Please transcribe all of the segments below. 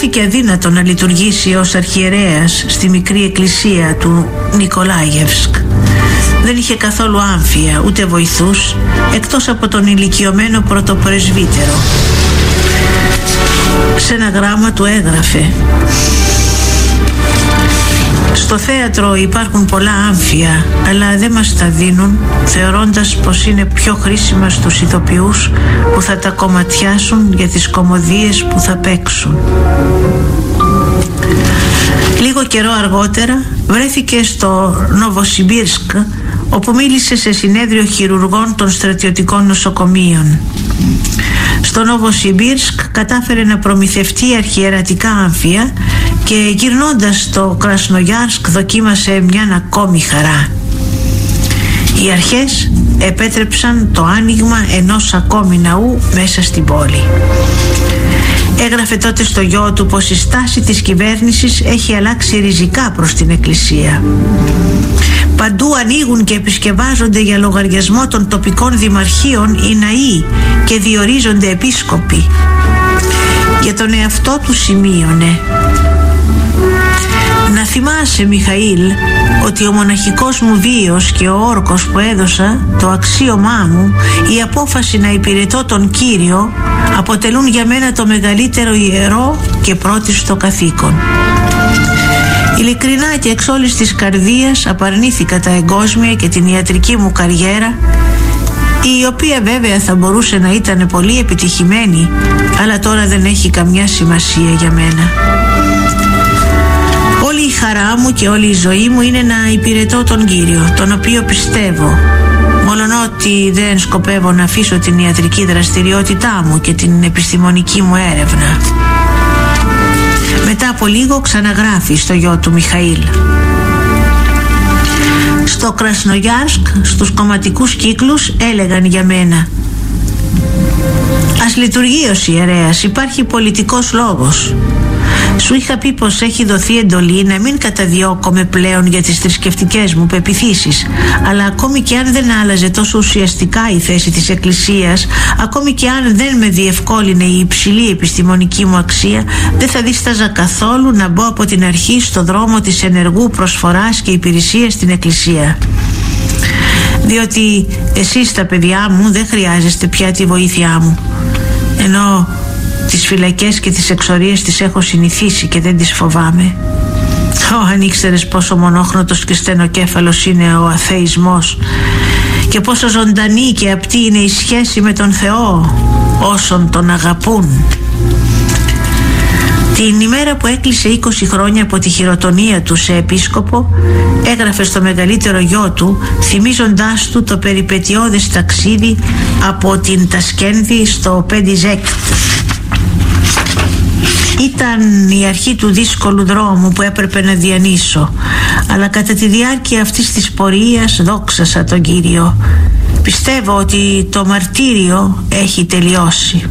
στάθηκε αδύνατο να λειτουργήσει ως αρχιερέας στη μικρή εκκλησία του Νικολάγευσκ. Δεν είχε καθόλου άμφια ούτε βοηθούς, εκτός από τον ηλικιωμένο πρωτοπρεσβύτερο. Σε ένα γράμμα του έγραφε: «Στο θέατρο υπάρχουν πολλά άμφια, αλλά δεν μας τα δίνουν, θεωρώντας πως είναι πιο χρήσιμα στους ηθοποιούς που θα τα κομματιάσουν για τις κωμωδίες που θα παίξουν». Λίγο καιρό αργότερα βρέθηκε στο Νοβοσιμπίρσκ, όπου μίλησε σε συνέδριο χειρουργών των στρατιωτικών νοσοκομείων. Στο Νοβοσιμπίρσκ κατάφερε να προμηθευτεί αρχιερατικά άμφια και γυρνώντας στο Κρασνογιάρσκ δοκίμασε μια ακόμη χαρά. Οι αρχές επέτρεψαν το άνοιγμα ενός ακόμη ναού μέσα στην πόλη. Έγραφε τότε στο γιο του πως η στάση της κυβέρνησης έχει αλλάξει ριζικά προς την εκκλησία. Παντού ανοίγουν και επισκευάζονται για λογαριασμό των τοπικών δημαρχείων οι ναοί και διορίζονται επίσκοποι. Για τον εαυτό του σημείωνε: «Να θυμάσαι, Μιχαήλ, ότι ο μοναχικός μου βίος και ο όρκος που έδωσα, το αξίωμά μου, η απόφαση να υπηρετώ τον Κύριο, αποτελούν για μένα το μεγαλύτερο ιερό και πρώτιστο καθήκον. Ειλικρινά και εξ όλης της καρδίας απαρνήθηκα τα εγκόσμια και την ιατρική μου καριέρα, η οποία βέβαια θα μπορούσε να ήταν πολύ επιτυχημένη, αλλά τώρα δεν έχει καμιά σημασία για μένα. Όλη η χαρά μου και όλη η ζωή μου είναι να υπηρετώ τον Κύριο, τον οποίο πιστεύω, μολονότι δεν σκοπεύω να αφήσω την ιατρική δραστηριότητά μου και την επιστημονική μου έρευνα». Μετά από λίγο ξαναγράφει στο γιο του Μιχαήλ: «Στο Κρασνογιάρσκ, στους κομματικούς κύκλους έλεγαν για μένα: ας λειτουργεί ως ιερέας, υπάρχει πολιτικός λόγος. Σου είχα πει πως έχει δοθεί εντολή να μην καταδιώκομαι πλέον για τις θρησκευτικές μου πεποιθήσεις, αλλά ακόμη και αν δεν άλλαζε τόσο ουσιαστικά η θέση της Εκκλησίας, ακόμη και αν δεν με διευκόλυνε η υψηλή επιστημονική μου αξία, δεν θα δίσταζα καθόλου να μπω από την αρχή στο δρόμο της ενεργού προσφοράς και υπηρεσίας στην Εκκλησία. Διότι εσείς τα παιδιά μου δεν χρειάζεστε πια τη βοήθειά μου, ενώ τις φυλακές και τις εξορίες τις έχω συνηθίσει και δεν τις φοβάμαι. Αν ήξερες πόσο μονόχνοτος και στενοκέφαλος είναι ο αθεισμός και πόσο ζωντανή και απτή είναι η σχέση με τον Θεό όσων τον αγαπούν». Την ημέρα που έκλεισε 20 χρόνια από τη χειροτονία του σε επίσκοπο, έγραφε στο μεγαλύτερο γιο του, θυμίζοντάς του το περιπετειώδες ταξίδι από την Τασκένδη στο Πεντιζέκ. «Ήταν η αρχή του δύσκολου δρόμου που έπρεπε να διανύσω, αλλά κατά τη διάρκεια αυτής της πορείας δόξασα τον Κύριο. Πιστεύω ότι το μαρτύριο έχει τελειώσει».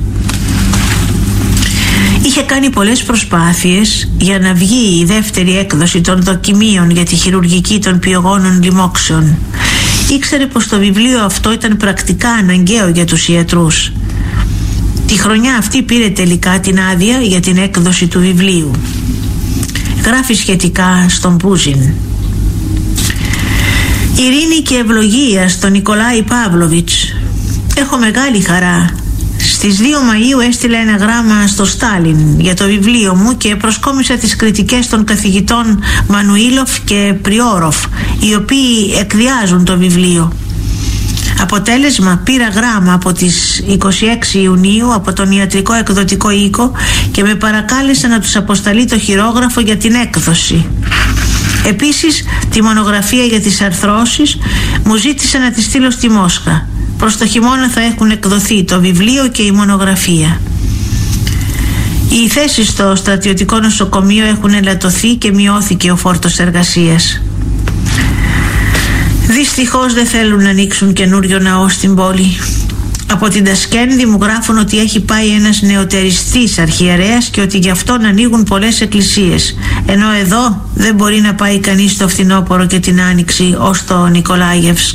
Είχε κάνει πολλές προσπάθειες για να βγει η δεύτερη έκδοση των δοκιμίων για τη χειρουργική των πιογόνων λοιμόξεων. Ήξερε πως το βιβλίο αυτό ήταν πρακτικά αναγκαίο για τους ιατρούς. Τη χρονιά αυτή πήρε τελικά την άδεια για την έκδοση του βιβλίου. Γράφει σχετικά στον Πούζιν: «Ειρήνη και ευλογία στον Νικολάη Παύλοβιτς. Έχω μεγάλη χαρά. Στις 2 Μαΐου έστειλα ένα γράμμα στο Στάλιν για το βιβλίο μου και προσκόμισα τις κριτικές των καθηγητών Μανουήλοφ και Πριόροφ, οι οποίοι εκδιάζουν το βιβλίο. Αποτέλεσμα, πήρα γράμμα από τις 26 Ιουνίου από τον ιατρικό εκδοτικό οίκο και με παρακάλεσε να τους αποσταλεί το χειρόγραφο για την έκδοση. Επίσης, τη μονογραφία για τις αρθρώσεις μου ζήτησε να τη στείλω στη Μόσχα. Προς το χειμώνα θα έχουν εκδοθεί το βιβλίο και η μονογραφία. Οι θέσεις στο στρατιωτικό νοσοκομείο έχουν ελαττωθεί και μειώθηκε ο φόρτος εργασίας. Δυστυχώς δεν θέλουν να ανοίξουν καινούριο ναό στην πόλη. Από την Τασκένδη μου γράφουν ότι έχει πάει ένας νεοτεριστής αρχιερέας και ότι γι' αυτόν ανοίγουν πολλές εκκλησίες, ενώ εδώ δεν μπορεί να πάει κανείς το φθινόπωρο και την άνοιξη ως το Νικολάγευσκ.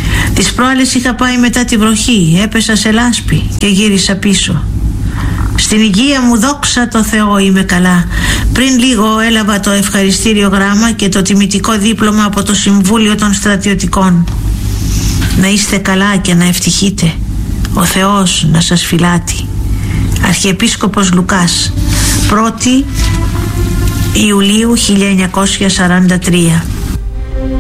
Τις προάλλες είχα πάει μετά τη βροχή, έπεσα σε λάσπη και γύρισα πίσω. Στην υγεία μου, δόξα τω Θεώ, είμαι καλά. Πριν λίγο έλαβα το ευχαριστήριο γράμμα και το τιμητικό δίπλωμα από το Συμβούλιο των Στρατιωτικών. Να είστε καλά και να ευτυχείτε. Ο Θεός να σας φυλάτει. Αρχιεπίσκοπος Λουκάς, 1η Ιουλίου 1943.